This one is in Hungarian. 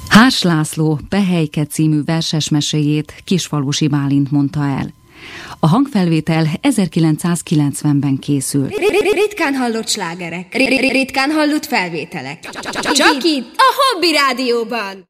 Hárs László Pehelyke című versesmeséjét Kisfalusi Bálint mondta el. A hangfelvétel 1990-ben készült. Ritkán hallott slágerek, ritkán hallott felvételek. Csak itt, a Hobby Rádióban!